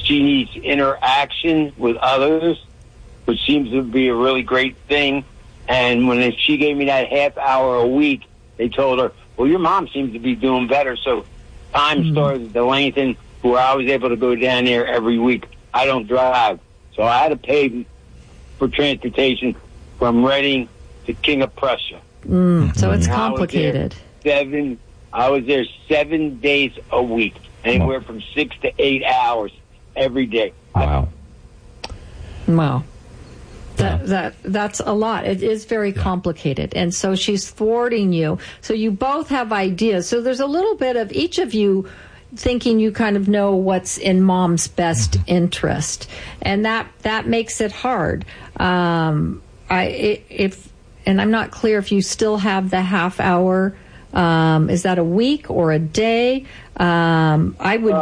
she needs interaction with others, which seems to be a really great thing. And when she gave me that half hour a week, they told her, well, your mom seems to be doing better. So time started to lengthen where I was able to go down there every week. I don't drive. So I had to pay for transportation from Reading to King of Prussia. So it's complicated. I was there 7 days a week, anywhere from 6 to 8 hours every day. Wow. That's a lot. It is very complicated. And so she's thwarting you. So you both have ideas. So there's a little bit of each of you thinking you kind of know what's in mom's best interest. And that makes it hard. And I'm not clear if you still have the half hour. Is that a week or a day? I would.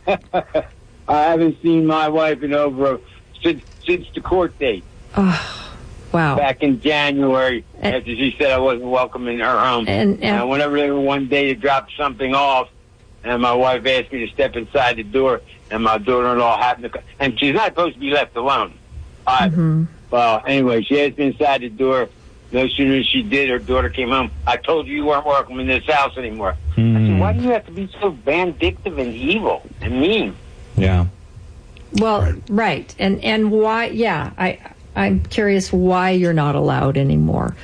I haven't seen my wife in since the court date. Oh, wow. Back in January, after she said I wasn't welcome in her home. And whenever they were one day to drop something off, and my wife asked me to step inside the door, and my daughter-in-law happened to come. And she's not supposed to be left alone. Well, anyway, she asked me inside the door. No sooner as she did, her daughter came home. I told you weren't welcome in this house anymore. I said, why do you have to be so vindictive and evil and mean? Yeah. Well, right. And why, I'm curious why you're not allowed anymore.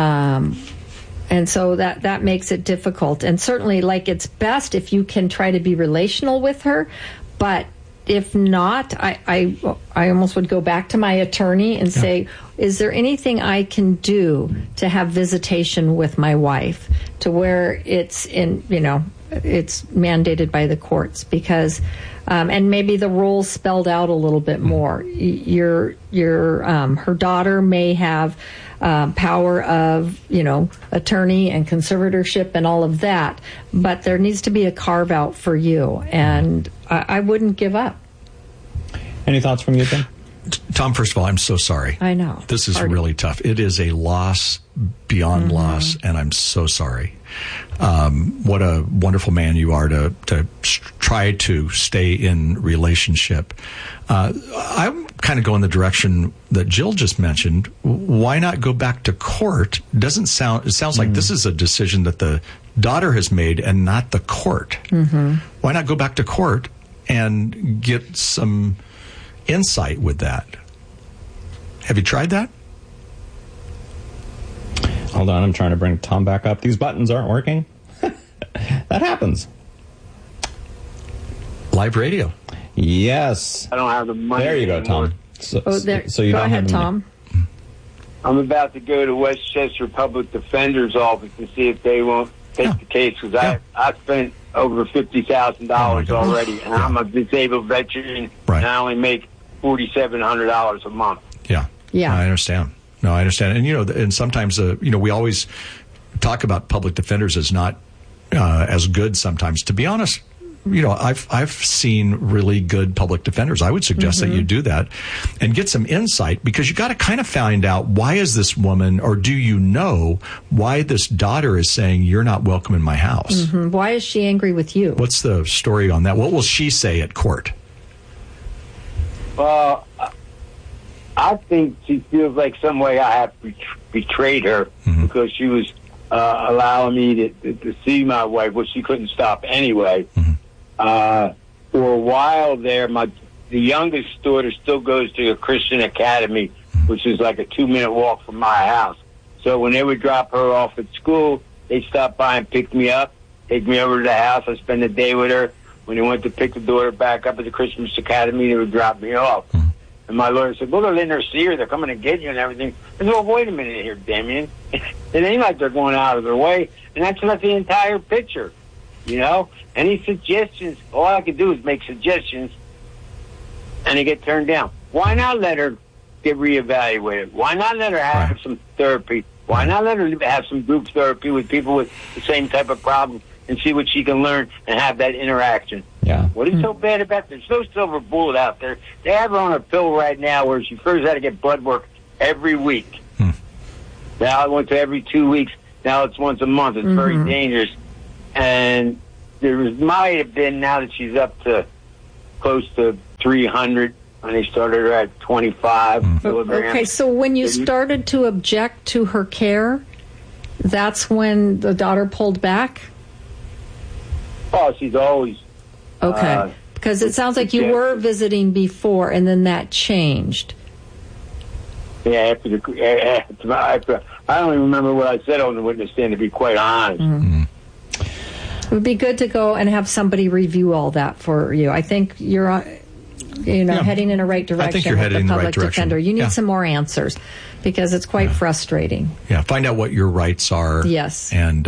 And so that makes it difficult. And certainly, it's best if you can try to be relational with her. But if not, I almost would go back to my attorney and say, is there anything I can do to have visitation with my wife to where it's it's mandated by the courts? Because and maybe the rules spelled out a little bit more. Her daughter may have power of attorney and conservatorship and all of that, but there needs to be a carve out for you, and I wouldn't give up. Any thoughts from you, Tim? Tom, first of all, I'm so sorry. I know. This is really tough. It is a loss beyond loss, and I'm so sorry. What a wonderful man you are to try to stay in relationship. I'm kind of going the direction that Jill just mentioned. Why not go back to court? It sounds like this is a decision that the daughter has made and not the court. Why not go back to court and get some insight with that? Have you tried that? Hold on, I'm trying to bring Tom back up. These buttons aren't working. That happens. Live radio. Yes. I don't have the money. There you go, anymore. Tom. So you go don't ahead, have Tom. I'm about to go to Westchester Public Defender's office and see if they won't take the case, because I spent over $50,000 already, and I'm a disabled veteran, and I only make $4,700 a month. Yeah. I understand. No, I understand. And, and sometimes, we always talk about public defenders as not as good sometimes. To be honest, I've seen really good public defenders. I would suggest that you do that and get some insight, because you got to kind of find out, why is this woman, or do you know why this daughter is saying you're not welcome in my house? Why is she angry with you? What's the story on that? What will she say at court? Well, I think she feels like some way I have betrayed her, because she was allowing me to see my wife, which she couldn't stop anyway. For a while there, the youngest daughter still goes to a Christian academy, which is like a 2-minute walk from my house. So when they would drop her off at school, they'd stop by and pick me up, take me over to the house. I'd spend the day with her. When they went to pick the daughter back up at the Christian academy, they would drop me off. And my lawyer said, well, they're letting her see her. They're coming to get you and everything. I said, well, wait a minute here, Damien. It ain't like they're going out of their way. And that's not the entire picture, Any suggestions, all I could do is make suggestions, and they get turned down. Why not let her get reevaluated? Why not let her have some therapy? Why not let her have some group therapy with people with the same type of problem and see what she can learn and have that interaction? Yeah. What is so bad about this? There's no silver bullet out there. They have her on a pill right now where she first had to get blood work every week. Now it went to every 2 weeks. Now it's once a month. It's very dangerous. And there might have been, now that she's up to close to 300, and they started her at 25 milligrams. Okay, so when you started to object to her care, that's when the daughter pulled back? Oh, she's always... Okay, because it sounds like you were visiting before, and then that changed. Yeah, after I don't even remember what I said on the witness stand, to be quite honest. Mm-hmm. It would be good to go and have somebody review all that for you. I think you're, heading in the right direction. I think you're headed in the right direction. Defender. You need some more answers because it's quite frustrating. Yeah, find out what your rights are. Yes, and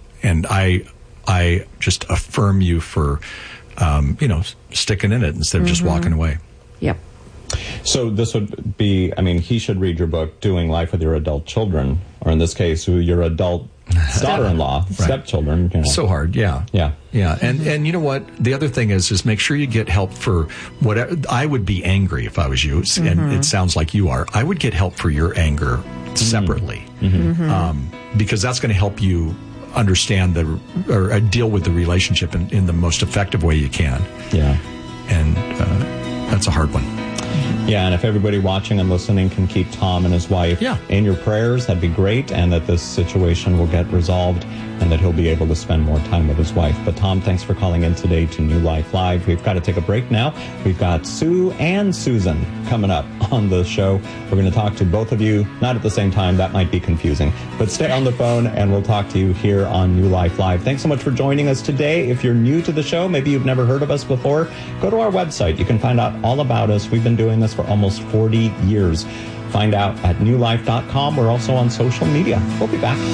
I just affirm you for, sticking in it instead of just walking away. Yep. So this would be, he should read your book, Doing Life with Your Adult Children, or in this case, your adult daughter-in-law, stepchildren. So hard, yeah. And you know what? The other thing is make sure you get help for whatever. I would be angry if I was you, and it sounds like you are. I would get help for your anger separately, because that's going to help you understand or deal with the relationship in the most effective way you can. Yeah. And that's a hard one. Yeah, and if everybody watching and listening can keep Tom and his wife in your prayers, that'd be great, and that this situation will get resolved and that he'll be able to spend more time with his wife. But Tom, thanks for calling in today to New Life Live. We've got to take a break now. We've got Sue and Susan coming up on the show. We're going to talk to both of you, not at the same time. That might be confusing. But stay on the phone, and we'll talk to you here on New Life Live. Thanks so much for joining us today. If you're new to the show, maybe you've never heard of us before, go to our website. You can find out all about us. We've been doing this for almost 40 years. Find out at newlife.com. We're also on social media. We'll be back.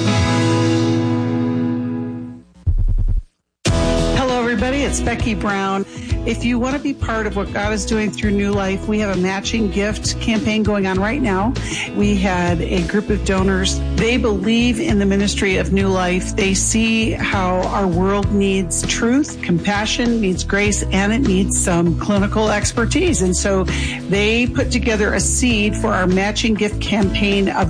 It's Becky Brown. If you want to be part of what God is doing through New Life, we have a matching gift campaign going on right now. We had a group of donors. They believe in the ministry of New Life. They see how our world needs truth, compassion, needs grace, and it needs some clinical expertise. And so they put together a seed for our matching gift campaign of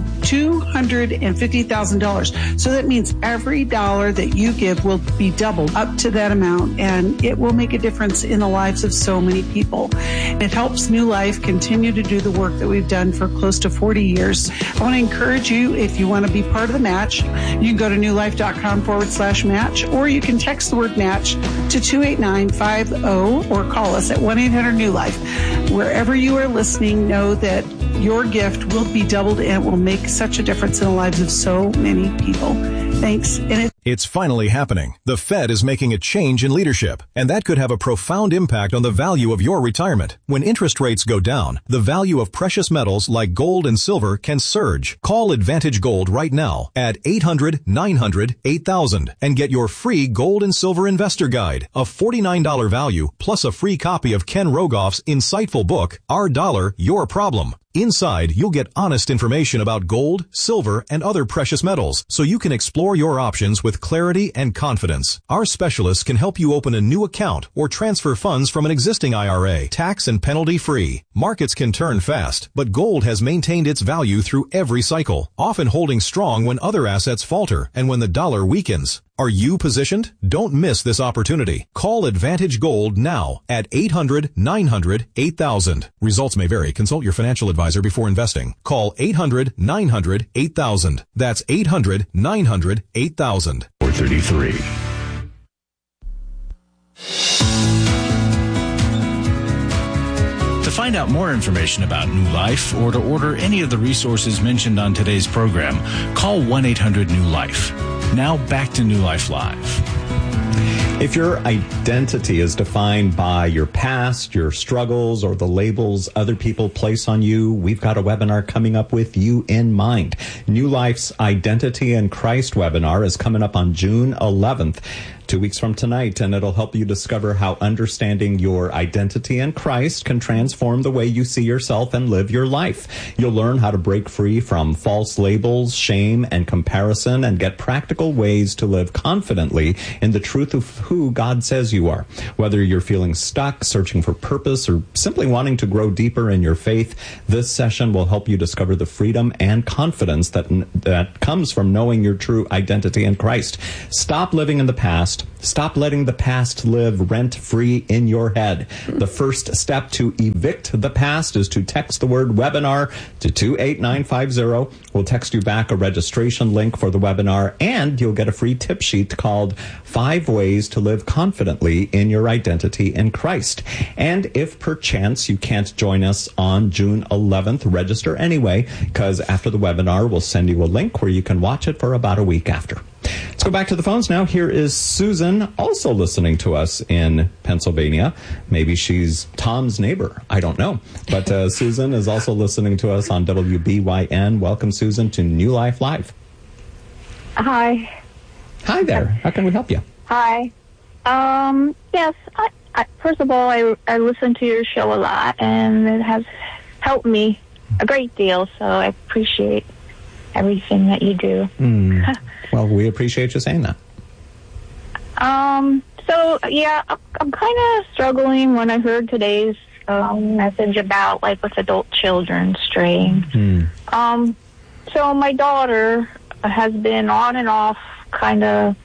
$250,000. So that means every dollar that you give will be doubled up to that amount, and it will make a difference in the lives of so many people. It helps New Life continue to do the work that we've done for close to 40 years. I want to encourage you, if you want to be part of the match, you can go to newlife.com/match, or you can text the word match to 28950 or call us at 1-800-NEW-LIFE. Wherever you are listening, know that your gift will be doubled and it will make such a difference in the lives of so many people. Thanks. It's finally happening. The Fed is making a change in leadership, and that could have a profound impact on the value of your retirement. When interest rates go down, the value of precious metals like gold and silver can surge. Call Advantage Gold right now at 800-900-8000 and get your free gold and silver investor guide, a $49 value, plus a free copy of Ken Rogoff's insightful book, Our Dollar, Your Problem. Inside, you'll get honest information about gold, silver, and other precious metals, so you can explore your options with clarity and confidence. Our specialists can help you open a new account or transfer funds from an existing IRA, tax and penalty free. Markets can turn fast, but gold has maintained its value through every cycle, often holding strong when other assets falter and when the dollar weakens. Are you positioned? Don't miss this opportunity. Call Advantage Gold now at 800-900-8000. Results may vary. Consult your financial advisor before investing. Call 800-900-8000. That's 800-900-8000. 433. To find out more information about New Life or to order any of the resources mentioned on today's program, call 1-800-NEW-LIFE. Now back to New Life Live. If your identity is defined by your past, your struggles, or the labels other people place on you, we've got a webinar coming up with you in mind. New Life's Identity in Christ webinar is coming up on June 11th. 2 weeks from tonight, and it'll help you discover how understanding your identity in Christ can transform the way you see yourself and live your life. You'll learn how to break free from false labels, shame, and comparison, and get practical ways to live confidently in the truth of who God says you are. Whether you're feeling stuck, searching for purpose, or simply wanting to grow deeper in your faith, this session will help you discover the freedom and confidence that comes from knowing your true identity in Christ. Stop living in the past past. Stop letting the past live rent-free in your head. The first step to evict the past is to text the word webinar to 28950. We'll text you back a registration link for the webinar, and you'll get a free tip sheet called 5 Ways to Live Confidently in Your Identity in Christ. And if perchance you can't join us on June 11th, register anyway, because after the webinar, we'll send you a link where you can watch it for about a week after. Let's go back to the phones now. Here is Susan, also listening to us in Pennsylvania. Maybe she's Tom's neighbor. I don't know. But Susan is also listening to us on WBYN. Welcome, Susan, to New Life Live. Hi. Hi there. How can we help you? Hi. Yes. I first of all, I listen to your show a lot, and it has helped me a great deal. So I appreciate everything that you do. Well, we appreciate you saying that. So yeah, I'm kind of struggling when I heard today's message about with adult children straying. So my daughter has been on and off kind of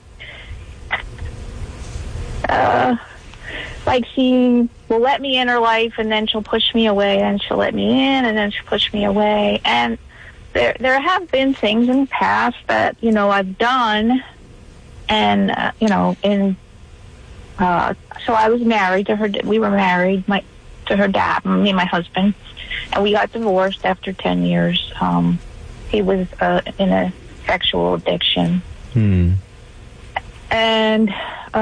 she will let me in her life, and then she'll push me away, and she'll let me in, and then she'll push me away. And there have been things in the past that, I've done, and, so I was married to her. We were married to her dad, me and my husband, and we got divorced after 10 years. He was in a sexual addiction. And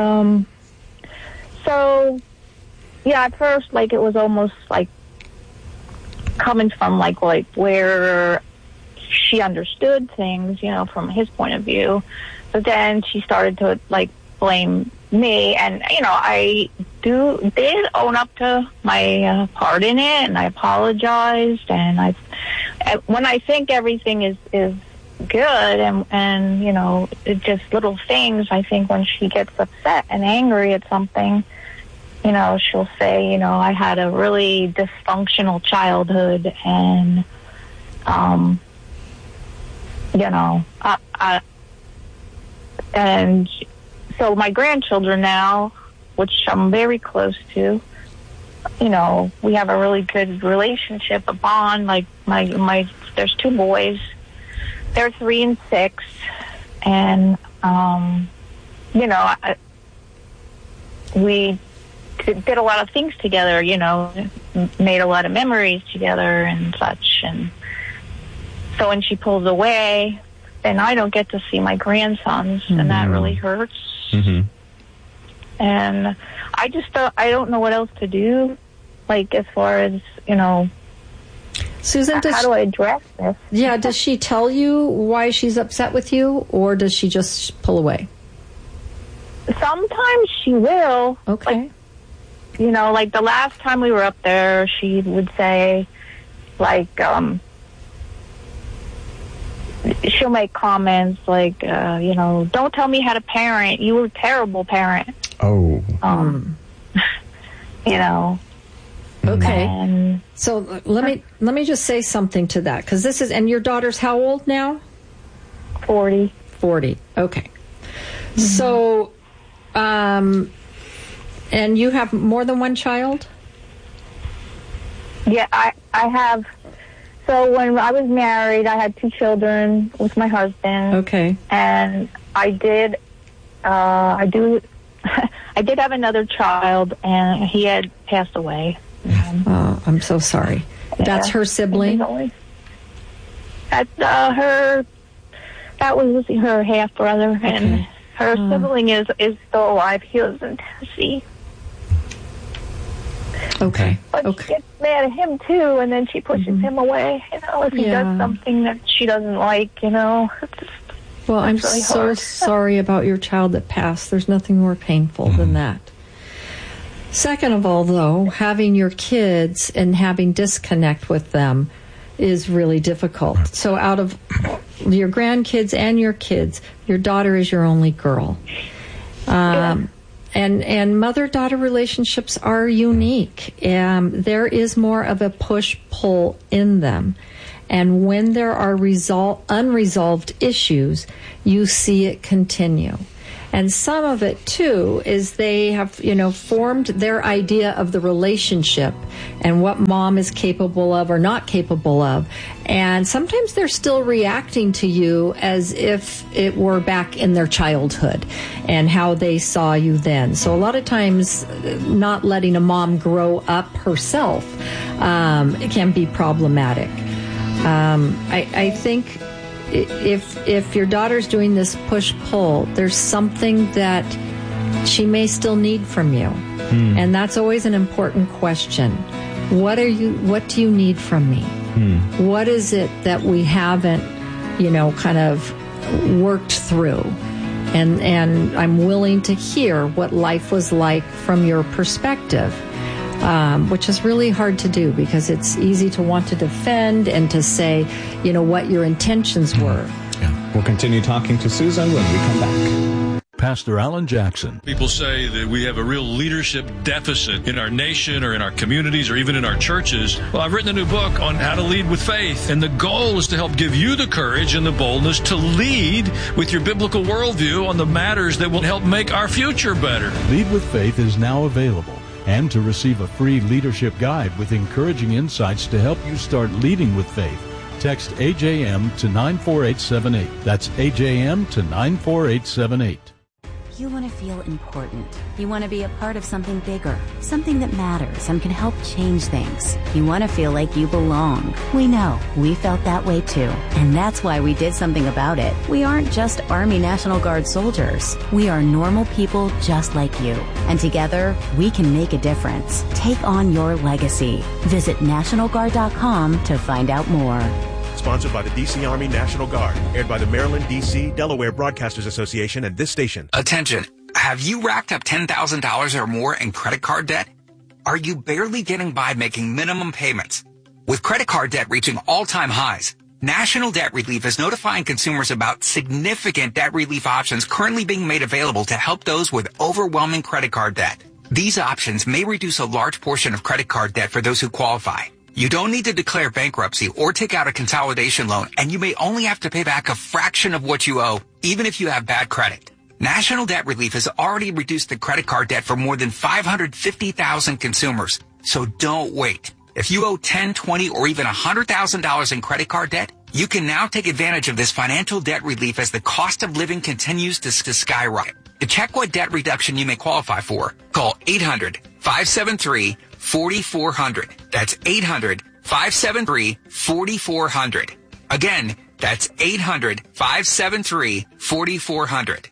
so, yeah, at first, it was almost coming from where she understood things, from his point of view. But then she started to blame me, and I did own up to my part in it, and I apologized. And when I think everything is good, and it's just little things, I think when she gets upset and angry at something, she'll say, I had a really dysfunctional childhood, and and so my grandchildren now, which I'm very close to, we have a really good relationship, a bond. There's 2 boys, they're 3 and 6, and we did a lot of things together, made a lot of memories together and such. And so when she pulls away, then I don't get to see my grandsons, and that really hurts. And I don't know what else to do, as far as, Susan, how do I address this? Yeah, does she tell you why she's upset with you, or does she just pull away? Sometimes she will. Okay. The last time we were up there, she would say, she'll make comments don't tell me how to parent. You were a terrible parent. Oh. Okay. And so let me just say something to that, because this is, and your daughter's how old now? 40. 40. Okay. So, and you have more than one child? Yeah, I have. So when I was married, I had 2 children with my husband. Okay. And I did have another child, and he had passed away. Oh, I'm so sorry. That's her sibling? That was her half brother, and her sibling is still alive. He lives in Tennessee. Okay. But she gets mad at him too, and then she pushes him away. If he does something that she doesn't like, Well, I'm really so hard. sorry about your child that passed. There's nothing more painful than that. Second of all, though, having your kids and having disconnect with them is really difficult. So out of your grandkids and your kids, your daughter is your only girl. And mother-daughter relationships are unique. There is more of a push-pull in them. And when there are unresolved issues, you see it continue. And some of it, too, is they have, formed their idea of the relationship and what mom is capable of or not capable of. And sometimes they're still reacting to you as if it were back in their childhood and how they saw you then. So a lot of times not letting a mom grow up herself, it can be problematic. I think if your daughter's doing this push-pull, there's something that she may still need from you. And that's always an important question. What do you need from me? What is it that we haven't, kind of worked through? And I'm willing to hear what life was like from your perspective, which is really hard to do because it's easy to want to defend and to say, what your intentions were. Yeah. We'll continue talking to Susan when we come back. Pastor Alan Jackson. People say that we have a real leadership deficit in our nation or in our communities or even in our churches. Well, I've written a new book on how to lead with faith, and the goal is to help give you the courage and the boldness to lead with your biblical worldview on the matters that will help make our future better. Lead with Faith is now available. And to receive a free leadership guide with encouraging insights to help you start leading with faith, text AJM to 94878. That's AJM to 94878. You want to feel important. You want to be a part of something bigger, something that matters and can help change things. You want to feel like you belong. We know. We felt that way too. And that's why we did something about it. We aren't just Army National Guard soldiers. We are normal people just like you. And together, we can make a difference. Take on your legacy. Visit NationalGuard.com to find out more. Sponsored by the D.C. Army National Guard. Aired by the Maryland, D.C., Delaware Broadcasters Association and this station. Attention. Have you racked up $10,000 or more in credit card debt? Are you barely getting by making minimum payments? With credit card debt reaching all-time highs, National Debt Relief is notifying consumers about significant debt relief options currently being made available to help those with overwhelming credit card debt. These options may reduce a large portion of credit card debt for those who qualify. You don't need to declare bankruptcy or take out a consolidation loan, and you may only have to pay back a fraction of what you owe, even if you have bad credit. National Debt Relief has already reduced the credit card debt for more than 550,000 consumers, so don't wait. If you owe $10,000, $20,000, or even $100,000 in credit card debt, you can now take advantage of this financial debt relief as the cost of living continues to skyrocket. To check what debt reduction you may qualify for, call 800-573-4400. That's 800-573-4400. Again, that's 800-573-4400.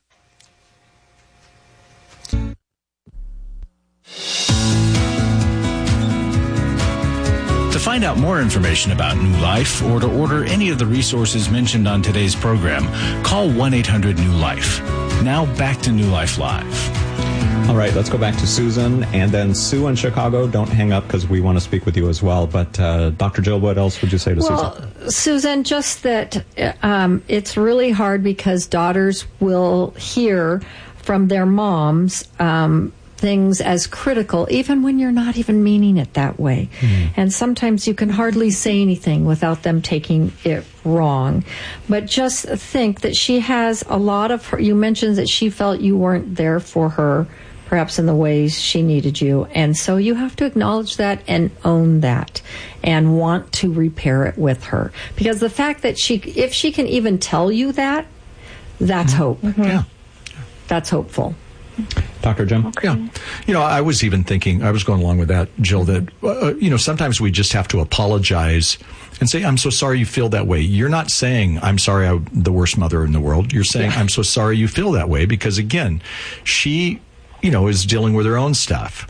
To find out more information about New Life or to order any of the resources mentioned on today's program, call 1-800-NEW-LIFE. Now back to New Life Live. All right, let's go back to Susan, and then Sue in Chicago. Don't hang up because we want to speak with you as well. But Dr. Jill, what else would you say to Susan? Well, Susan, just that it's really hard because daughters will hear from their moms things as critical, even when you're not even meaning it that way. Mm-hmm. And sometimes you can hardly say anything without them taking it wrong. But just think that she has a lot of her, you mentioned that she felt you weren't there for her, perhaps in the ways she needed you. And so you have to acknowledge that and own that and want to repair it with her. Because the fact that if she can even tell you that, that's hope. Mm-hmm. Yeah. That's hopeful. Dr. Jim? Okay. Yeah. I was even thinking, I was going along with that, Jill, that, sometimes we just have to apologize and say, I'm so sorry you feel that way. You're not saying, I'm sorry I'm the worst mother in the world. You're saying, I'm so sorry you feel that way because, again, she, is dealing with her own stuff.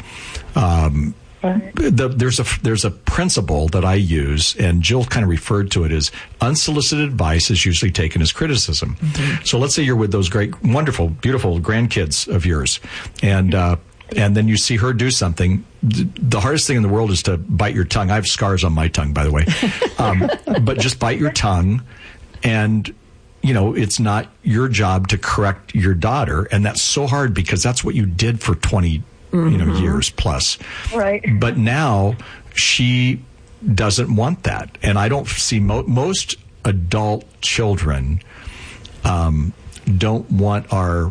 There's a principle that I use, and Jill kind of referred to it as unsolicited advice is usually taken as criticism. Mm-hmm. So let's say you're with those great, wonderful, beautiful grandkids of yours, and then you see her do something. The hardest thing in the world is to bite your tongue. I have scars on my tongue, by the way. But just bite your tongue, and it's not your job to correct your daughter, and that's so hard because that's what you did for 20 years plus. Right. But now she doesn't want that. And I don't see most adult children don't want our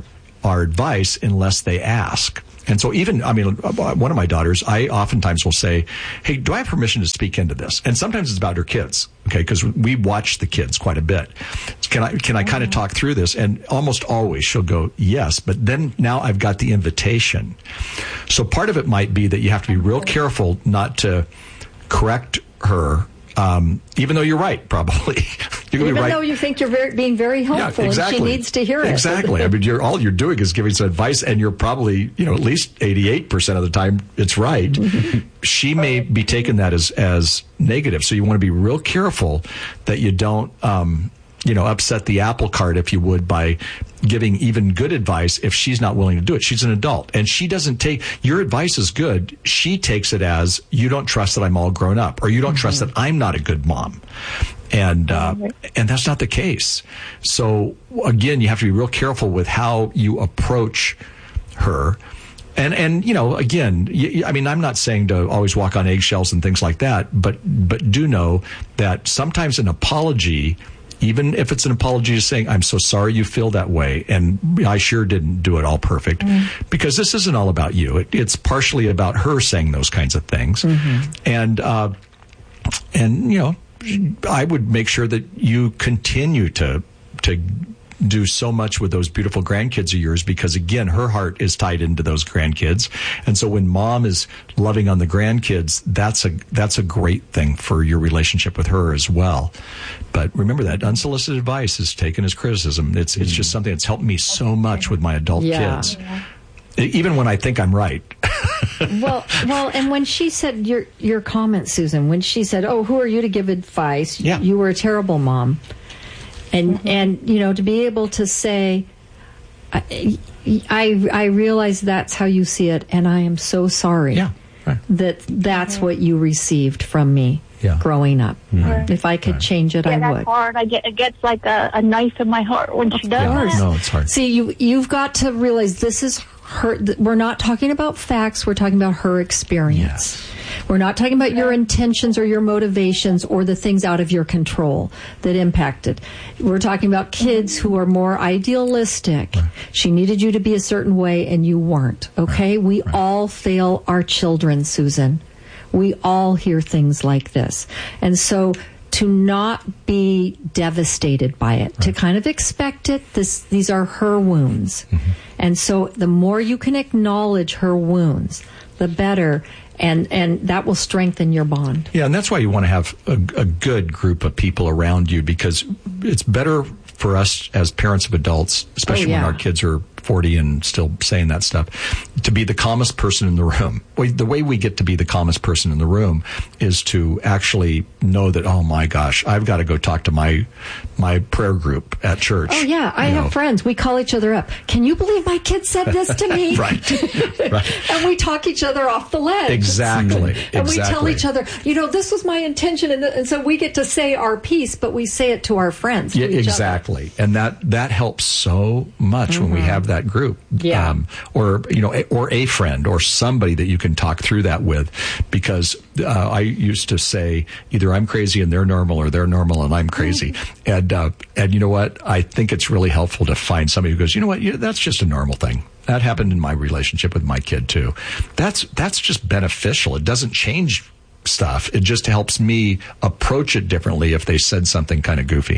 our advice unless they ask. And so even, one of my daughters, I oftentimes will say, hey, do I have permission to speak into this? And sometimes it's about her kids, okay, because we watch the kids quite a bit. Can I kind of talk through this? And almost always she'll go, yes, but then now I've got the invitation. So part of it might be that you have to be real careful not to correct her, even though you're right, probably. Even though you think you're being very helpful, exactly. And she needs to hear it. Exactly. All you're doing is giving some advice, and you're probably, at least 88% of the time it's right. Mm-hmm. She may be taking that as negative. So you want to be real careful that you don't, upset the apple cart, if you would, by giving even good advice if she's not willing to do it. She's an adult, and she doesn't take your advice is good. She takes it as you don't trust that I'm all grown up, or you don't trust that I'm not a good mom. And that's not the case. So again, you have to be real careful with how you approach her. And again, I'm not saying to always walk on eggshells and things like that, but do know that sometimes an apology, even if it's an apology, is saying, I'm so sorry you feel that way, and I sure didn't do it all perfect, because this isn't all about you. It's partially about her saying those kinds of things. Mm-hmm. And I would make sure that you continue to do so much with those beautiful grandkids of yours, because again, her heart is tied into those grandkids. And so when mom is loving on the grandkids, that's a great thing for your relationship with her as well. But remember that unsolicited advice is taken as criticism. It's just something that's helped me so much with my adult kids. Even when I think I'm right. well, and when she said your comment, Susan, when she said, "Oh, who are you to give advice? Yeah. You were a terrible mom," and to be able to say, I realize that's how you see it, and I am so sorry that's what you received from me growing up. Mm-hmm. If I could change it, I would. That's hard. It gets like a knife in my heart when she does that. No, it's hard. See, you've got to realize this is her. We're not talking about facts. We're talking about her experience. Yes. We're not talking about your intentions or your motivations or the things out of your control that impacted. We're talking about kids who are more idealistic. Right. She needed you to be a certain way and you weren't. Okay? We all fail our children, Susan. We all hear things like this. And so to not be devastated by it, to kind of expect it, these are her wounds. Mm-hmm. And so the more you can acknowledge her wounds, the better. And that will strengthen your bond. Yeah, and that's why you want to have a good group of people around you, because it's better for us as parents of adults, especially when our kids are 40 and still saying that stuff, to be the calmest person in the room. The way we get to be the calmest person in the room is to actually know that, oh my gosh, I've got to go talk to my prayer group at church. Oh yeah, I have friends. We call each other up. Can you believe my kid said this to me? Right. And we talk each other off the ledge. Exactly. And we tell each other, this was my intention, and so we get to say our piece, but we say it to our friends. Yeah, exactly. And that helps so much when we have that group. Yeah. Or a friend or somebody that you can talk through that with, because I used to say either I'm crazy and they're normal, or they're normal and I'm crazy. And you know what? I think it's really helpful to find somebody who goes, you know what? That's just a normal thing. That happened in my relationship with my kid too. That's just beneficial. It doesn't change stuff. It just helps me approach it differently if they said something kind of goofy.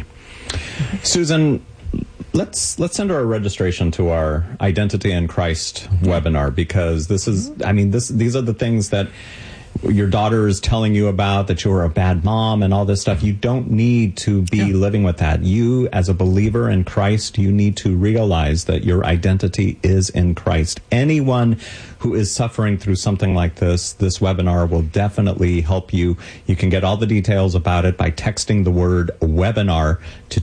Susan, let's send our registration to our Identity in Christ webinar, because these are the things that your daughter is telling you about, that you're a bad mom and all this stuff. You don't need to be living with that. You, as a believer in Christ, you need to realize that your identity is in Christ. Anyone who is suffering through something like this webinar will definitely help you. You can get all the details about it by texting the word webinar to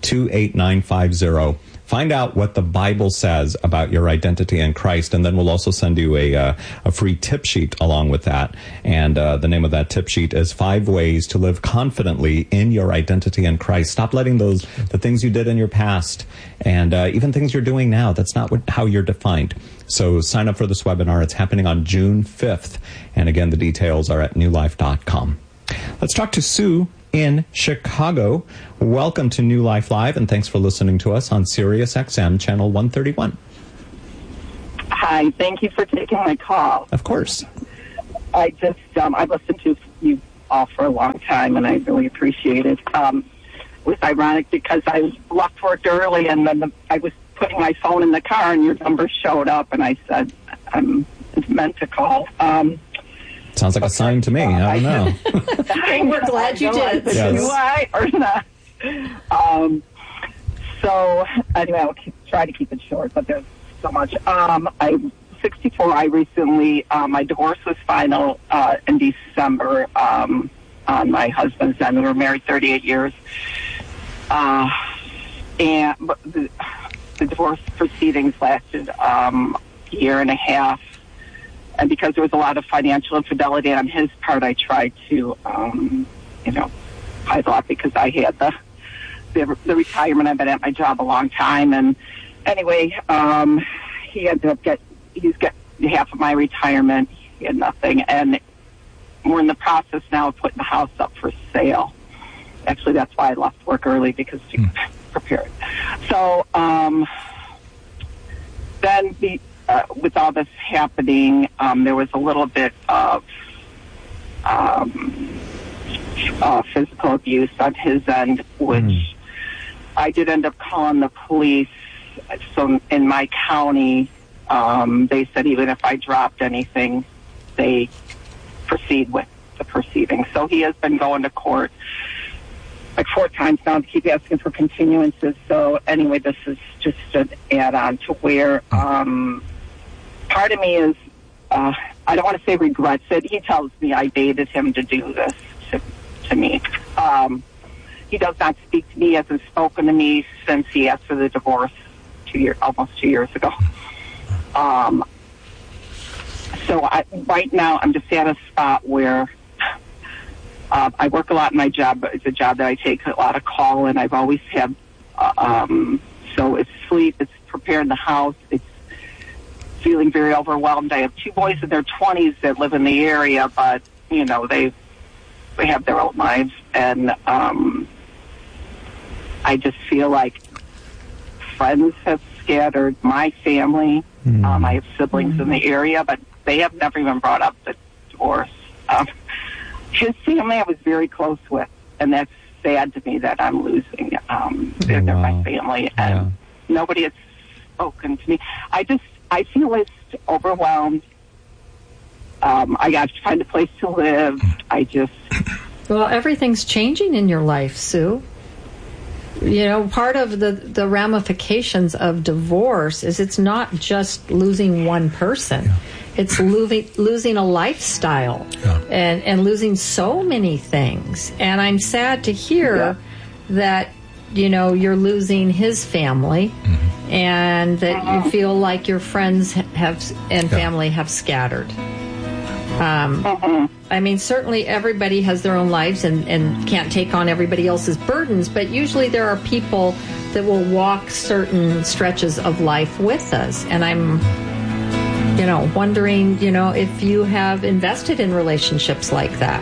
28950. Find out what the Bible says about your identity in Christ, and then we'll also send you a free tip sheet along with that. And the name of that tip sheet is 5 Ways to Live Confidently in Your Identity in Christ. Stop letting the things you did in your past and even things you're doing now, that's not how you're defined. So sign up for this webinar. It's happening on June 5th. And again, the details are at newlife.com. Let's talk to Sue in Chicago. Welcome to New Life Live, and thanks for listening to us on Sirius XM Channel 131. Hi, thank you for taking my call. Of course. I've listened to you all for a long time, and I really appreciate it. It was ironic because I left work early, and then I was putting my phone in the car, and your number showed up, and I said, I'm meant to call. Sounds like a sign to me. I don't know. We're glad you did. Yes. Do I or not? So, anyway, I'll try to keep it short, but there's so much. I'm 64. I recently, my divorce was final in December on my husband's end. We were married 38 years. And the divorce proceedings lasted a year and a half. And because there was a lot of financial infidelity on his part, I tried to, I thought because I had the retirement, I've been at my job a long time. And anyway, he ended up he's got half of my retirement. He had nothing. And we're in the process now of putting the house up for sale. Actually, that's why I left work early, because to prepare it. So then with all this happening, there was a little bit of physical abuse on his end, which I did end up calling the police. So in my county, they said even if I dropped anything, they proceed with the proceedings. So he has been going to court like 4 times now to keep asking for continuances. So anyway, this is just an add-on to where part of me is, I don't want to say regrets it. He tells me I baited him to do this to me. He does not speak to me, hasn't spoken to me since he asked for the divorce almost 2 years ago. So right now I'm just at a spot where I work a lot in my job, but it's a job that I take a lot of call, and I've always had, so it's sleep, it's preparing the house, it's feeling very overwhelmed. I have 2 boys in their 20s that live in the area, but, they have their own lives, and I just feel like friends have scattered my family. I have siblings in the area, but they have never even brought up the divorce. His family I was very close with, and that's sad to me that I'm losing. They're my family, and nobody has spoken to me. I feel overwhelmed. I got to find a place to live. Well, everything's changing in your life, Sue. Part of the ramifications of divorce is it's not just losing one person. Yeah. It's losing a lifestyle and losing so many things. And I'm sad to hear that, you're losing his family and that you feel like your friends and family have scattered. I mean, certainly everybody has their own lives and can't take on everybody else's burdens, but usually there are people that will walk certain stretches of life with us. And I'm, wondering, if you have invested in relationships like that.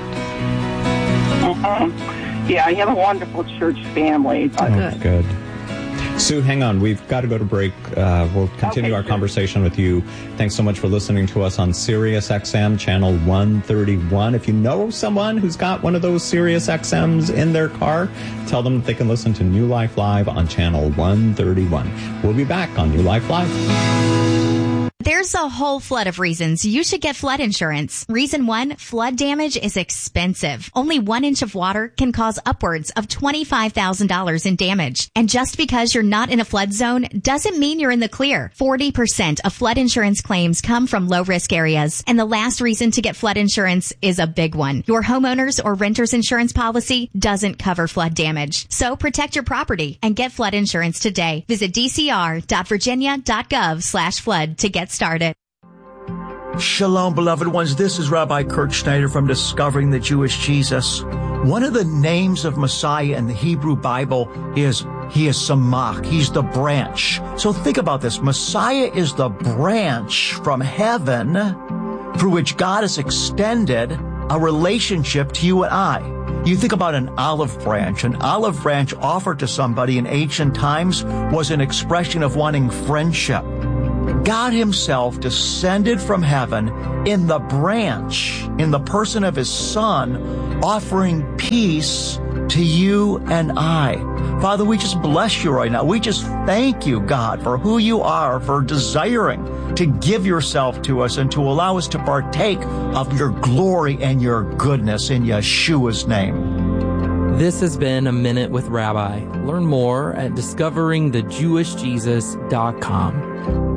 Yeah, I have a wonderful church family. Good. Sue, hang on. We've got to go to break. We'll continue our conversation with you. Thanks so much for listening to us on Sirius XM Channel 131. If you know someone who's got one of those Sirius XMs in their car, tell them that they can listen to New Life Live on Channel 131. We'll be back on New Life Live. There's a whole flood of reasons you should get flood insurance. Reason 1, flood damage is expensive. Only 1 inch of water can cause upwards of $25,000 in damage. And just because you're not in a flood zone doesn't mean you're in the clear. 40% of flood insurance claims come from low-risk areas. And the last reason to get flood insurance is a big one. Your homeowner's or renter's insurance policy doesn't cover flood damage. So protect your property and get flood insurance today. Visit dcr.virginia.gov/flood to get started. Shalom, beloved ones. This is Rabbi Kurt Schneider from Discovering the Jewish Jesus. One of the names of Messiah in the Hebrew Bible is he is Samach. He's the branch. So think about this. Messiah is the branch from heaven through which God has extended a relationship to you and I. You think about an olive branch. An olive branch offered to somebody in ancient times was an expression of wanting friendship. God himself descended from heaven in the branch, in the person of his Son, offering peace to you and I. Father, we just bless you right now. We just thank you, God, for who you are, for desiring to give yourself to us and to allow us to partake of your glory and your goodness in Yeshua's name. This has been A Minute with Rabbi. Learn more at discoveringthejewishjesus.com.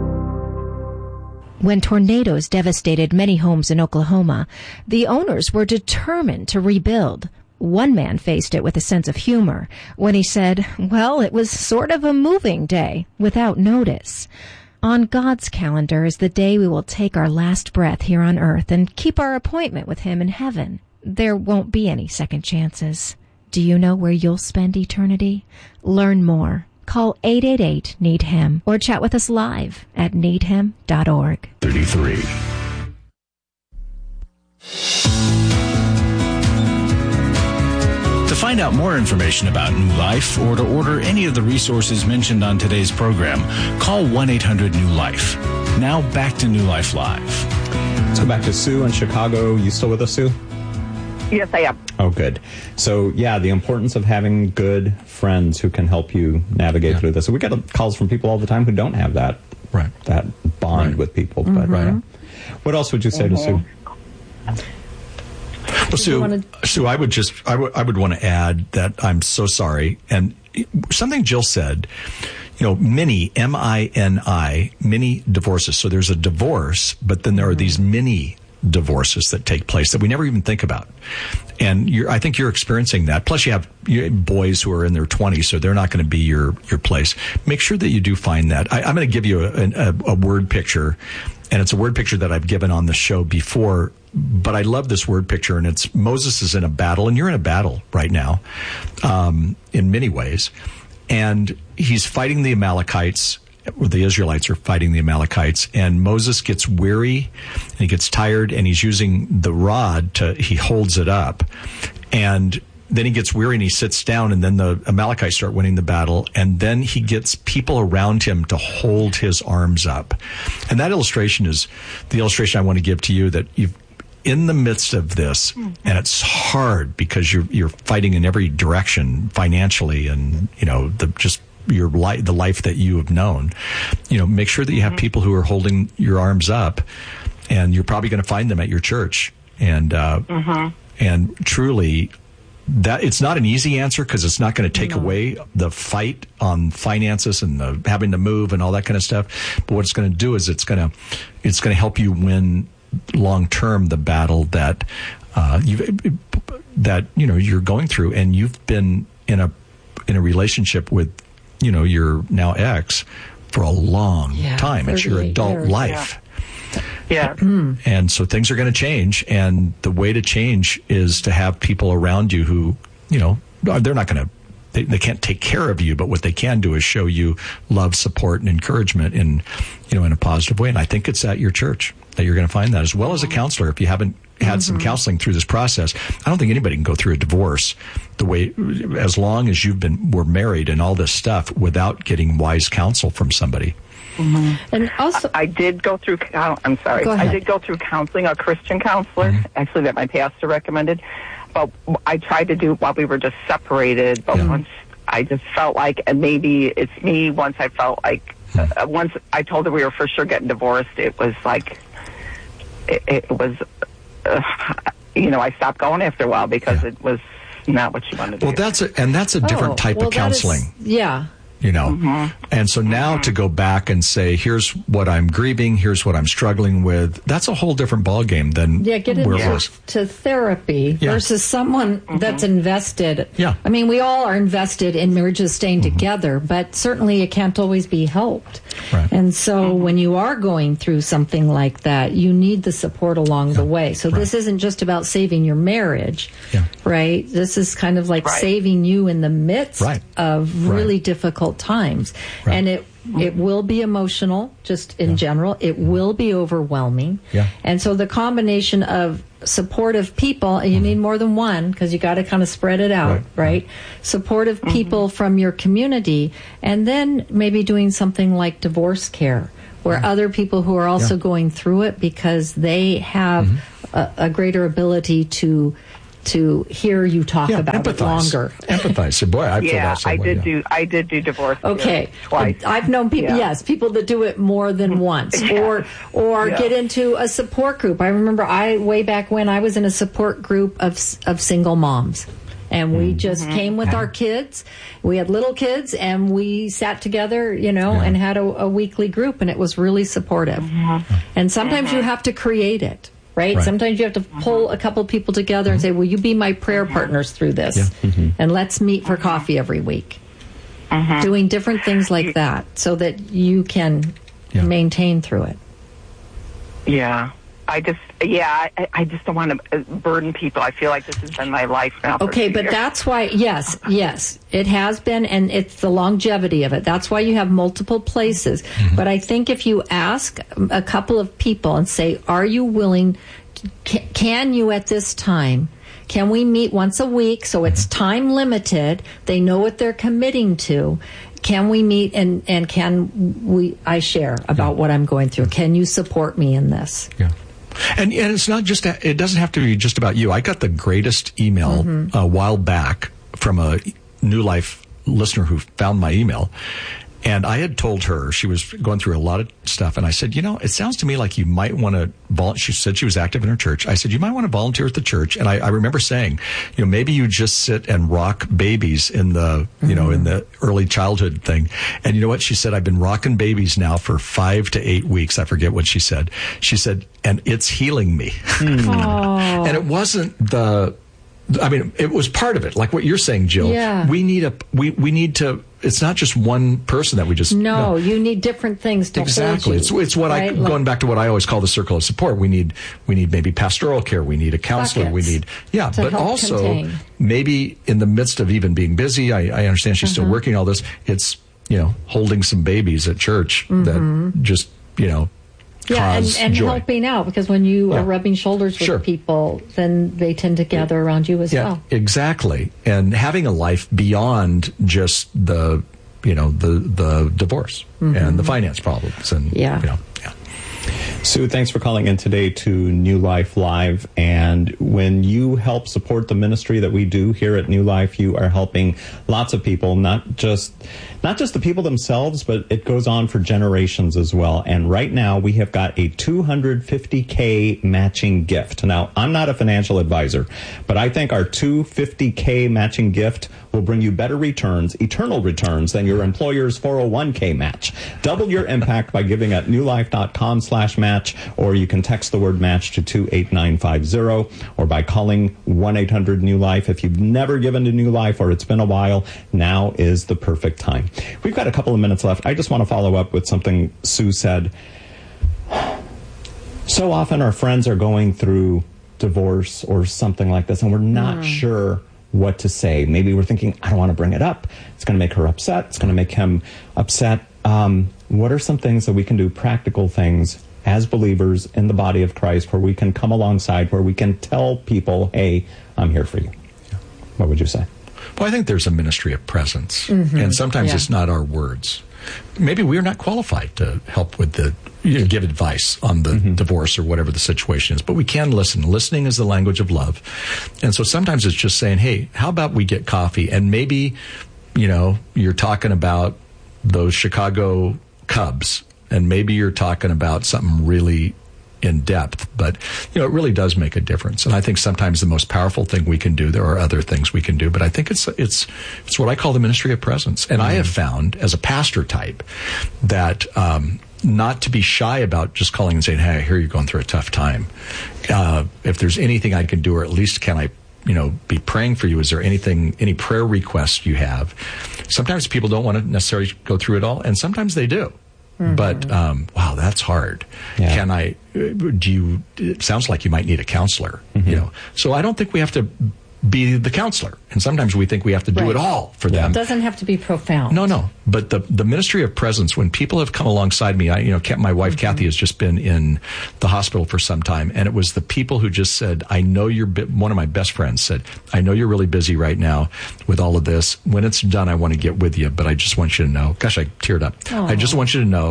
When tornadoes devastated many homes in Oklahoma, the owners were determined to rebuild. One man faced it with a sense of humor when he said, well, it was sort of a moving day without notice. On God's calendar is the day we will take our last breath here on earth and keep our appointment with him in heaven. There won't be any second chances. Do you know where you'll spend eternity? Learn more. Call 888-NEED-HIM or chat with us live at needhim.org. 33. To find out more information about New Life or to order any of the resources mentioned on today's program, call 1-800-NEW-LIFE. Now back to New Life Live. Let's go back to Sue in Chicago. You still with us, Sue? Yes, I am. Oh, good. So, yeah, the importance of having good friends who can help you navigate through this. So we get calls from people all the time who don't have that bond with people. But what else would you say to Sue? Well, Sue, I would want to add that I'm so sorry. And something Jill said, many, M-I-N-I, many divorces. So there's a divorce, but then there are these mini divorces that take place that we never even think about. And I think you're experiencing that. Plus you have boys who are in their 20s, so they're not going to be your place. Make sure that you do find that. I'm going to give you a word picture, and it's a word picture that I've given on the show before, but I love this word picture, and it's Moses is in a battle, and you're in a battle right now, in many ways. And he's fighting the Amalekites. The Israelites are fighting the Amalekites, and Moses gets weary and he gets tired, and he's using the rod he holds it up, and then he gets weary and he sits down, and then the Amalekites start winning the battle, and then he gets people around him to hold his arms up. And that illustration is the illustration I want to give to you, that you've in the midst of this, and it's hard because you're fighting in every direction financially, and your life, the life that you have known, make sure that you have people who are holding your arms up, and you're probably going to find them at your church. And truly, that it's not an easy answer, because it's not going to take away the fight on finances and the having to move and all that kind of stuff. But what it's going to do is it's going to help you win long term the battle that you're going through, and you've been in a relationship with your now ex for a long time. It's your adult life. Yeah. And so things are going to change, and the way to change is to have people around you who, they're not going to, they can't take care of you, but what they can do is show you love, support, and encouragement in a positive way. And I think it's at your church that you're going to find that, as well as a counselor. If you haven't had some counseling through this process, I don't think anybody can go through a divorce as long as we're married and all this stuff, without getting wise counsel from somebody. And also, I did go through. I'm sorry. I did go through counseling, a Christian counselor, actually, that my pastor recommended. But I tried to do while we were just separated. But once I just felt like, and maybe it's me. Once I felt like, once I told her we were for sure getting divorced, it was like, it was. I stopped going after a while because it was not what she wanted to do. Well, that's a different type of counseling. And so now to go back and say, here's what I'm grieving, here's what I'm struggling with, that's a whole different ballgame than get into therapy versus someone that's invested. I mean, we all are invested in marriages staying together, but certainly it can't always be helped. And so when you are going through something like that, you need the support along the way. So this isn't just about saving your marriage, right? This is kind of like saving you in the midst of really difficult times. And it will be emotional, just in general. It will be overwhelming. And so the combination of supportive people, and you need more than one, because you got to kind of spread it out, right? Supportive people from your community, and then maybe doing something like divorce care, where other people who are also going through it, because they have a greater ability to hear you talk about it longer. Empathize. So, boy, I feel that so I did do divorce. Okay. Twice. I've known people, people that do it more than once, or get into a support group. I remember way back when I was in a support group of single moms. And we just came with our kids. We had little kids, and we sat together, and had a weekly group, and it was really supportive. And sometimes you have to create it. Right? Sometimes you have to pull a couple people together and say, will you be my prayer partners through this? And let's meet for coffee every week. Doing different things like that so that you can maintain through it. Yeah. I just don't want to burden people. I feel like this has been my life now. Okay, but that's why, yes, it has been, and it's the longevity of it. That's why you have multiple places. But I think if you ask a couple of people and say, are you willing, can you at this time, can we meet once a week so it's time limited, they know what they're committing to, can we meet and I share about what I'm going through? Can you support me in this? Yeah. And it's not just, it doesn't have to be just about you. I got the greatest email a while back from a New Life listener who found my email. And I had told her, she was going through a lot of stuff, and I said, it sounds to me like you might want to volunteer. She said she was active in her church. I said, you might want to volunteer at the church. And I remember saying, maybe you just sit and rock babies in the, in the early childhood thing. And you know what? She said, I've been rocking babies now for 5 to 8 weeks. I forget what she said. She said, and it's healing me. And it wasn't it was part of it, like what you're saying, Jill. Yeah. We need to. It's not just one person that we just. No, you need different things to exactly. hold you, it's what going back to what I always call the circle of support. We need maybe pastoral care. We need a counselor. Buckets we need but also contain. Maybe in the midst of even being busy. I understand she's still working all this. It's holding some babies at church that just and joy. helping out, because when you are rubbing shoulders with people, then they tend to gather around you as well. Exactly. And having a life beyond just the divorce and the finance problems and Sue, thanks for calling in today to New Life Live. And when you help support the ministry that we do here at New Life, you are helping lots of people, not just the people themselves, but it goes on for generations as well. And right now we have got a $250K matching gift. Now, I'm not a financial advisor, but I think our $250K matching gift will bring you better returns, eternal returns, than your employer's 401K match. Double your impact by giving at newlife.com/match, or you can text the word match to 28950, or by calling 1-800-NEW-LIFE. If you've never given to New Life or it's been a while, now is the perfect time. We've got a couple of minutes left. I just want to follow up with something Sue said. So often our friends are going through divorce or something like this, and we're not sure what to say. Maybe we're thinking, I don't want to bring it up. It's going to make her upset. It's going to make him upset. What are some things that we can do, practical things, as believers in the body of Christ, where we can come alongside, where we can tell people, hey, I'm here for you? What would you say? Well, I think there's a ministry of presence, and sometimes it's not our words. Maybe we're not qualified to help with give advice on the divorce or whatever the situation is, but we can listen. Listening is the language of love. And so sometimes it's just saying, hey, how about we get coffee? And maybe, you're talking about those Chicago Cubs, and maybe you're talking about something really in depth, but it really does make a difference. And I think sometimes the most powerful thing we can do, there are other things we can do, but I think it's what I call the ministry of presence. And I have found, as a pastor type, that not to be shy about just calling and saying, hey, I hear you're going through a tough time. If there's anything I can do, or at least can I be praying for you? Is there any prayer requests you have? Sometimes people don't want to necessarily go through it all, and sometimes they do. But, wow, that's hard. Yeah. It sounds like you might need a counselor, So I don't think we have to be the counselor. And sometimes we think we have to do it all for them. It doesn't have to be profound. No. But the ministry of presence, when people have come alongside me, my wife, Kathy, has just been in the hospital for some time. And it was the people who just said, I know one of my best friends said, I know you're really busy right now with all of this. When it's done, I want to get with you, but I just want you to know, gosh, I teared up. Aww. I just want you to know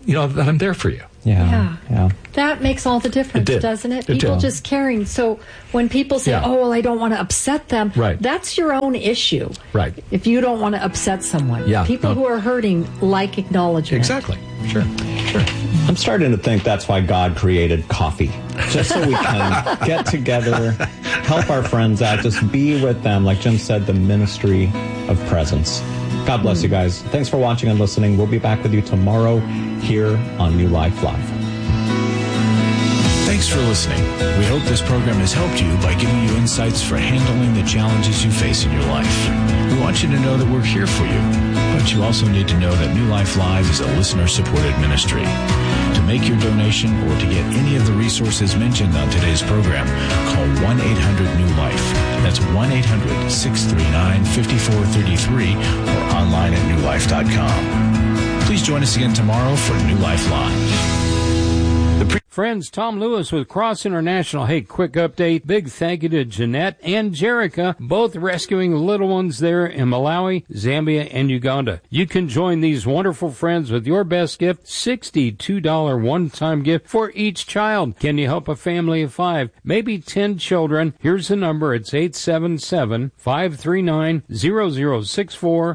that I'm there for you. Yeah. That makes all the difference, doesn't it? People just caring. So when people say, "Oh, well, I don't want to upset them," that's your own issue. Right. If you don't want to upset someone, people who are hurting like acknowledgement. Exactly. Sure. I'm starting to think that's why God created coffee, just so we can get together, help our friends out, just be with them. Like Jim said, the ministry of presence. God bless you guys. Thanks for watching and listening. We'll be back with you tomorrow here on New Life Live. Thanks for listening. We hope this program has helped you by giving you insights for handling the challenges you face in your life. We want you to know that we're here for you, but you also need to know that New Life Live is a listener-supported ministry. To make your donation or to get any of the resources mentioned on today's program, call 1-800-NEW-LIFE. That's 1-800-639-5433 or online at newlife.com. Please join us again tomorrow for New Life Live. Friends, Tom Lewis with Cross International. Hey, quick update. Big thank you to Jeanette and Jerica, both rescuing little ones there in Malawi, Zambia, and Uganda. You can join these wonderful friends with your best gift, $62 one-time gift for each child. Can you help a family of 5, maybe 10 children? Here's the number. It's 877-539-0064,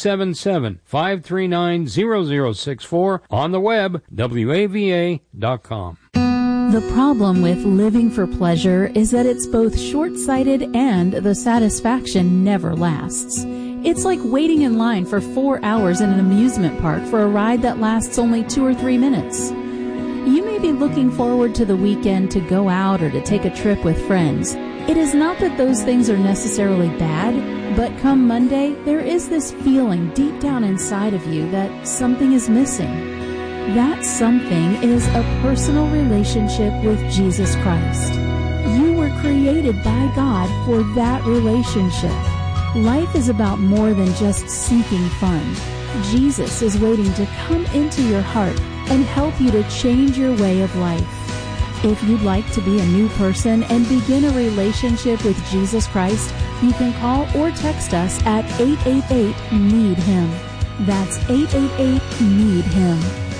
877-539-0064, on the web, WAVA.com. The problem with living for pleasure is that it's both short-sighted and the satisfaction never lasts. It's like waiting in line for 4 hours in an amusement park for a ride that lasts only 2 or 3 minutes. You may be looking forward to the weekend to go out or to take a trip with friends. It is not that those things are necessarily bad, but come Monday, there is this feeling deep down inside of you that something is missing. That something is a personal relationship with Jesus Christ. You were created by God for that relationship. Life is about more than just seeking fun. Jesus is waiting to come into your heart and help you to change your way of life. If you'd like to be a new person and begin a relationship with Jesus Christ, you can call or text us at 888-NEED-HIM. That's 888-NEED-HIM.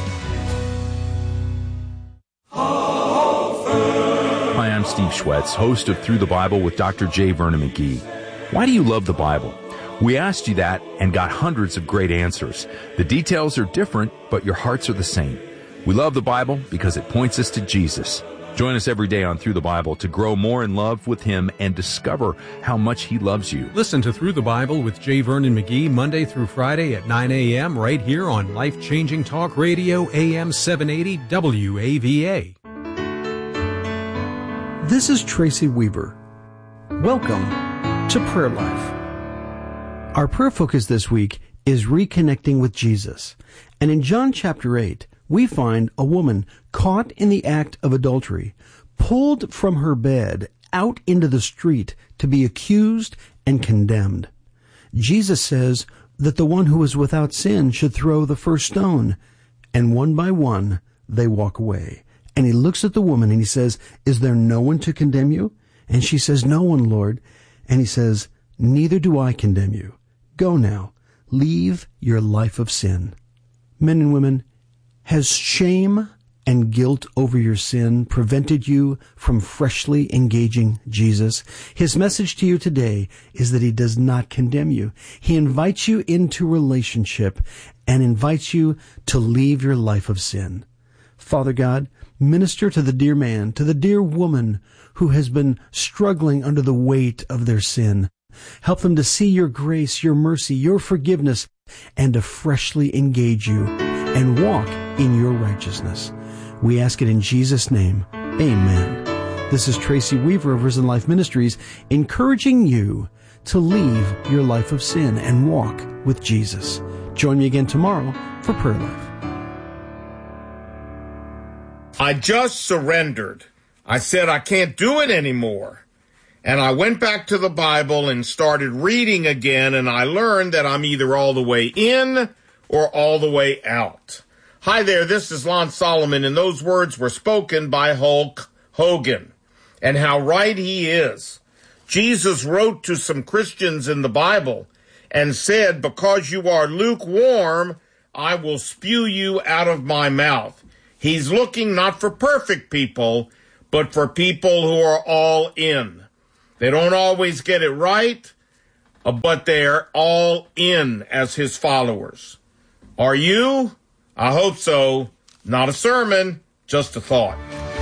Hi, I'm Steve Schwetz, host of Through the Bible with Dr. J. Vernon McGee. Why do you love the Bible? We asked you that and got hundreds of great answers. The details are different, but your hearts are the same. We love the Bible because it points us to Jesus. Join us every day on Through the Bible to grow more in love with Him and discover how much He loves you. Listen to Through the Bible with J. Vernon McGee Monday through Friday at 9 a.m. right here on Life-Changing Talk Radio AM 780 WAVA. This is Tracy Weber. Welcome to Prayer Life. Our prayer focus this week is reconnecting with Jesus. And in John chapter 8, we find a woman caught in the act of adultery, pulled from her bed out into the street to be accused and condemned. Jesus says that the one who is without sin should throw the first stone, and one by one they walk away. And he looks at the woman and he says, "Is there no one to condemn you?" And she says, "No one, Lord." And he says, "Neither do I condemn you. Go now, leave your life of sin." Men and women, has shame and guilt over your sin prevented you from freshly engaging Jesus? His message to you today is that He does not condemn you. He invites you into relationship and invites you to leave your life of sin. Father God, minister to the dear man, to the dear woman who has been struggling under the weight of their sin. Help them to see your grace, your mercy, your forgiveness, and to freshly engage you and walk in your righteousness. We ask it in Jesus' name. Amen. This is Tracy Weaver of Risen Life Ministries, encouraging you to leave your life of sin and walk with Jesus. Join me again tomorrow for Prayer Life. I just surrendered. I said I can't do it anymore. And I went back to the Bible and started reading again, and I learned that I'm either all the way in or all the way out. Hi there, this is Lon Solomon, and those words were spoken by Hulk Hogan. And how right he is. Jesus wrote to some Christians in the Bible and said, "Because you are lukewarm, I will spew you out of my mouth. He's looking not for perfect people, but for people who are all in. They don't always get it right, but they're all in as his followers. Are you? I hope so. Not a sermon, just a thought.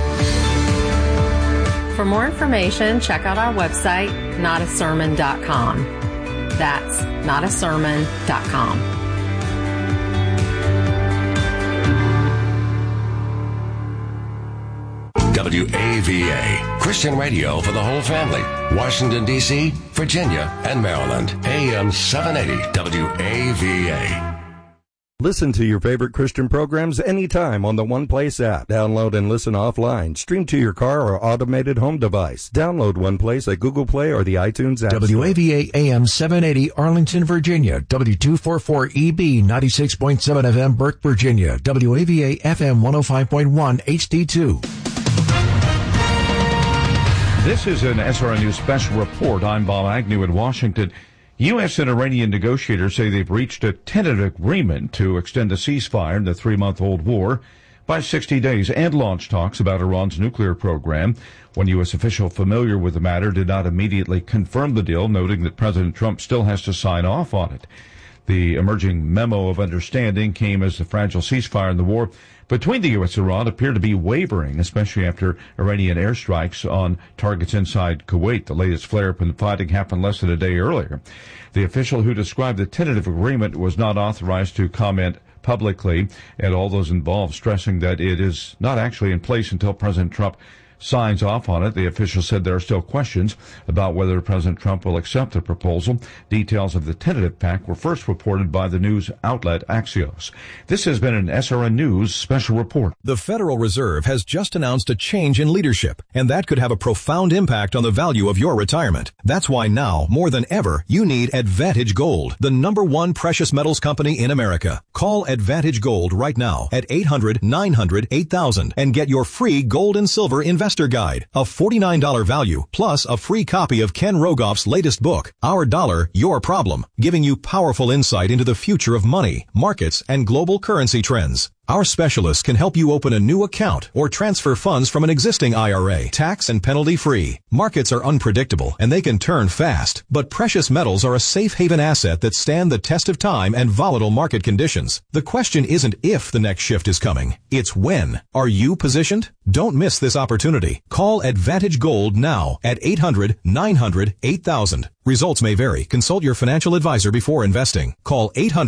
For more information, check out our website, notasermon.com. That's notasermon.com. WAVA, Christian radio for the whole family. Washington, D.C., Virginia, and Maryland. AM 780 WAVA. Listen to your favorite Christian programs anytime on the One Place app. Download and listen offline. Stream to your car or automated home device. Download One Place at Google Play or the iTunes app. WAVA AM 780 Arlington, Virginia. W244EB 96.7 FM Burke, Virginia. WAVA FM 105.1 HD2. This is an SRN News Special Report. I'm Bob Agnew in Washington. U.S. and Iranian negotiators say they've reached a tentative agreement to extend the ceasefire in the 3-month-old war by 60 days and launch talks about Iran's nuclear program. One U.S. official familiar with the matter did not immediately confirm the deal, noting that President Trump still has to sign off on it. The emerging memo of understanding came as the fragile ceasefire in the war between the U.S. and Iran appeared to be wavering, especially after Iranian airstrikes on targets inside Kuwait. The latest flare-up in fighting happened less than a day earlier. The official who described the tentative agreement was not authorized to comment publicly, and all those involved stressing that it is not actually in place until President Trump signs off on it. The official said there are still questions about whether President Trump will accept the proposal. Details of the tentative pact were first reported by the news outlet Axios. This has been an SRN News Special Report. The Federal Reserve has just announced a change in leadership, and that could have a profound impact on the value of your retirement. That's why now, more than ever, you need Advantage Gold, the #1 precious metals company in America. Call Advantage Gold right now at 800-900-8000 and get your free gold and silver investor guide, a $49 value, plus a free copy of Ken Rogoff's latest book, Our Dollar, Your Problem, giving you powerful insight into the future of money, markets, and global currency trends. Our specialists can help you open a new account or transfer funds from an existing IRA, tax and penalty free. Markets are unpredictable and they can turn fast, but precious metals are a safe haven asset that stand the test of time and volatile market conditions. The question isn't if the next shift is coming, it's when. Are you positioned? Don't miss this opportunity. Call Advantage Gold now at 800-900-8000. Results may vary. Consult your financial advisor before investing. Call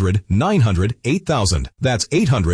800-900-8000. That's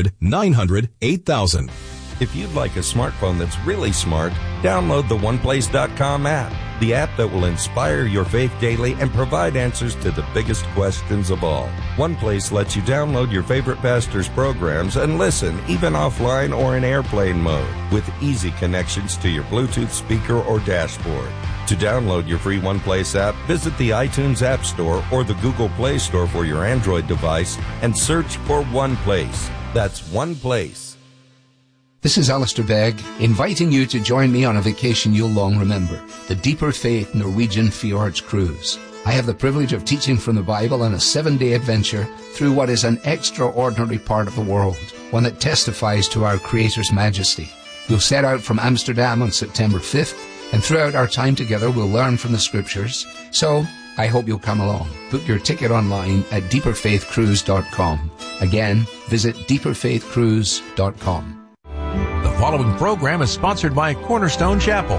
800-900-8000. If you'd like a smartphone that's really smart, download the OnePlace.com app, the app that will inspire your faith daily and provide answers to the biggest questions of all. OnePlace lets you download your favorite pastor's programs and listen, even offline or in airplane mode, with easy connections to your Bluetooth speaker or dashboard. To download your free OnePlace app, visit the iTunes App Store or the Google Play Store for your Android device and search for OnePlace. That's OnePlace. This is Alistair Begg, inviting you to join me on a vacation you'll long remember, the Deeper Faith Norwegian Fjords Cruise. I have the privilege of teaching from the Bible on a 7-day adventure through what is an extraordinary part of the world, one that testifies to our Creator's majesty. We'll set out from Amsterdam on September 5th, and throughout our time together we'll learn from the Scriptures. So, I hope you'll come along. Book your ticket online at deeperfaithcruise.com. Again, visit deeperfaithcruise.com. The following program is sponsored by Cornerstone Chapel.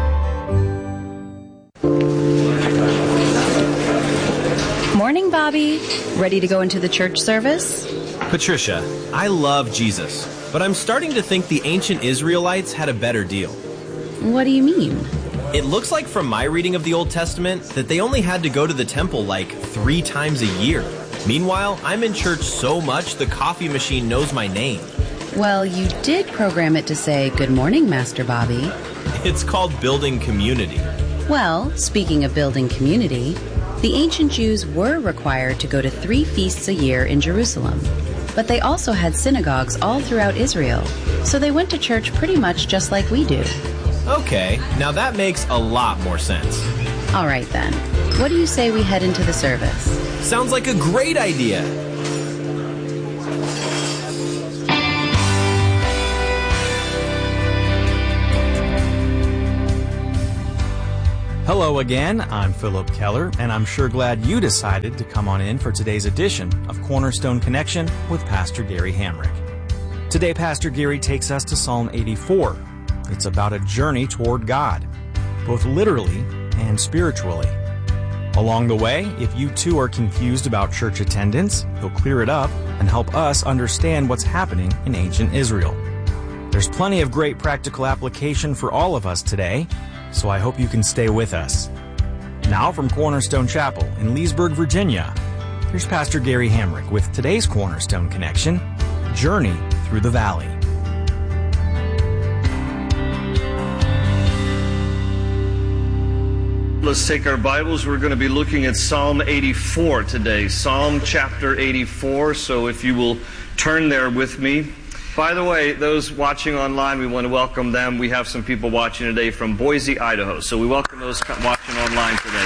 Morning, Bobby. Ready to go into the church service? Patricia, I love Jesus, but I'm starting to think the ancient Israelites had a better deal. What do you mean? It looks like from my reading of the Old Testament that they only had to go to the temple like 3 times a year. Meanwhile, I'm in church so much the coffee machine knows my name. Well, you did program it to say, "Good morning, Master Bobby." It's called building community. Well, speaking of building community, the ancient Jews were required to go to 3 feasts a year in Jerusalem. But they also had synagogues all throughout Israel, so they went to church pretty much just like we do. Okay, now that makes a lot more sense. All right then. What do you say we head into the service? Sounds like a great idea. Hello again, I'm Philip Keller, and I'm sure glad you decided to come on in for today's edition of Cornerstone Connection with Pastor Gary Hamrick. Today, Pastor Gary takes us to Psalm 84. It's about a journey toward God, both literally and spiritually. Along the way, if you too are confused about church attendance, he'll clear it up and help us understand what's happening in ancient Israel. There's plenty of great practical application for all of us today, so I hope you can stay with us. Now from Cornerstone Chapel in Leesburg, Virginia, here's Pastor Gary Hamrick with today's Cornerstone Connection, Journey Through the Valley. Let's take our Bibles. We're going to be looking at Psalm 84 today. Psalm chapter 84. So if you will turn there with me. By the way, those watching online, we want to welcome them. We have some people watching today from Boise, Idaho. So we welcome those watching online today.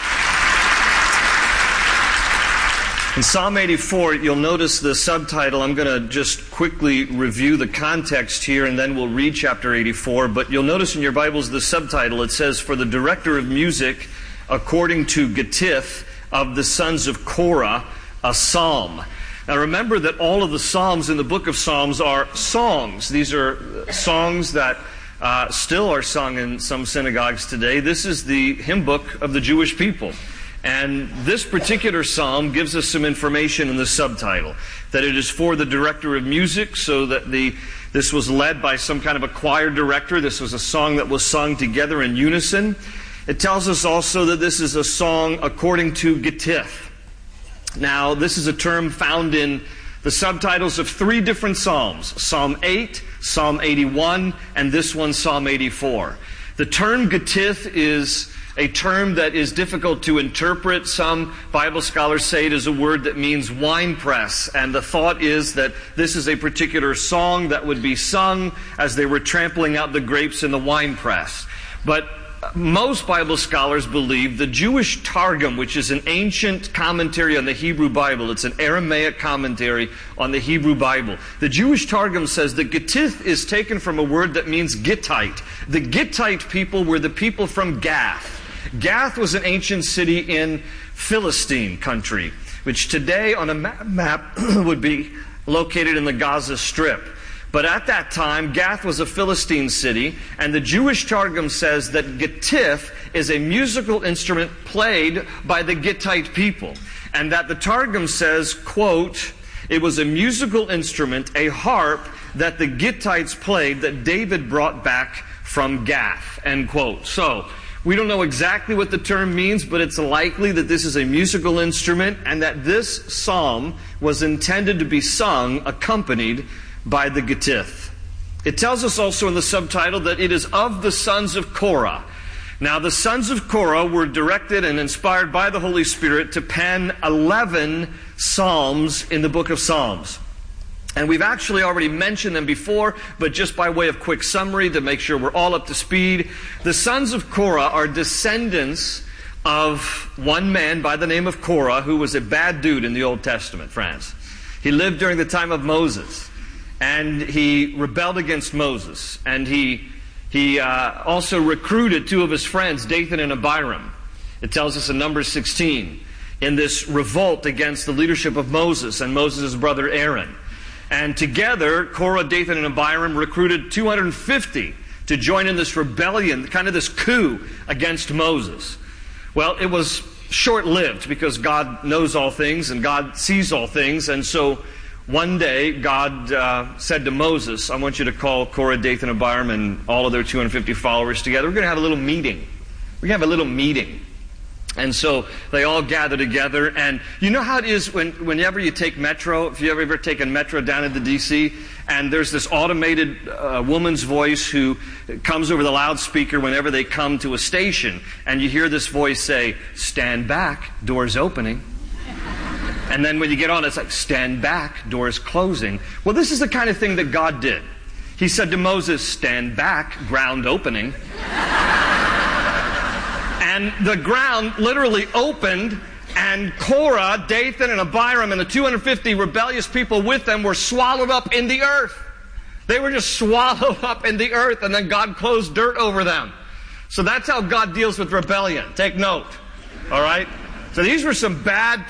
In Psalm 84, you'll notice the subtitle. I'm going to just quickly review the context here, and then we'll read chapter 84. But you'll notice in your Bibles the subtitle. It says, "For the director of music, according to Gittith, of the sons of Korah, a psalm." Now remember that all of the psalms in the book of Psalms are songs. These are songs that still are sung in some synagogues today. This is the hymn book of the Jewish people. And this particular psalm gives us some information in the subtitle, that it is for the director of music, so that this was led by some kind of a choir director. This was a song that was sung together in unison. It tells us also that this is a song according to Gittith. Now, this is a term found in the subtitles of 3 different psalms, Psalm 8, Psalm 81, and this one, Psalm 84. The term Gittith is a term that is difficult to interpret. Some Bible scholars say it is a word that means wine press, and the thought is that this is a particular song that would be sung as they were trampling out the grapes in the wine press. But most Bible scholars believe the Jewish Targum, which is an ancient commentary on the Hebrew Bible, it's an Aramaic commentary on the Hebrew Bible. The Jewish Targum says that Gittith is taken from a word that means Gittite. The Gittite people were the people from Gath. Gath was an ancient city in Philistine country, which today on a map would be located in the Gaza Strip. But at that time, Gath was a Philistine city, and the Jewish Targum says that Gittith is a musical instrument played by the Gittite people. And that the Targum says, quote, "It was a musical instrument, a harp, that the Gittites played that David brought back from Gath," end quote. So, we don't know exactly what the term means, but it's likely that this is a musical instrument and that this psalm was intended to be sung accompanied by the Gittith. It tells us also in the subtitle that it is of the sons of Korah. Now, the sons of Korah were directed and inspired by the Holy Spirit to pen 11 psalms in the book of Psalms. And we've actually already mentioned them before, but just by way of quick summary to make sure we're all up to speed, the sons of Korah are descendants of one man by the name of Korah, who was a bad dude in the Old Testament, friends. He lived during the time of Moses. And he rebelled against Moses. And he also recruited 2 of his friends, Dathan and Abiram. It tells us in Numbers 16, in this revolt against the leadership of Moses and Moses' brother Aaron. And together, Korah, Dathan, and Abiram recruited 250 to join in this rebellion, kind of this coup against Moses. Well, it was short-lived because God knows all things and God sees all things. And so one day, God said to Moses, "I want you to call Korah, Dathan, Abiram, and all of their 250 followers together. We're going to have a little meeting. We're going to have a little meeting." And so they all gather together. And you know how it is whenever you take Metro, if you've ever taken Metro down into D.C., and there's this automated woman's voice who comes over the loudspeaker whenever they come to a station. And you hear this voice say, "Stand back, door's opening." And then when you get on, it's like, "Stand back, door's closing." Well, this is the kind of thing that God did. He said to Moses, "Stand back, ground opening." And the ground literally opened, and Korah, Dathan, and Abiram, and the 250 rebellious people with them were swallowed up in the earth. They were just swallowed up in the earth, and then God closed dirt over them. So that's how God deals with rebellion. Take note. All right? So these were some bad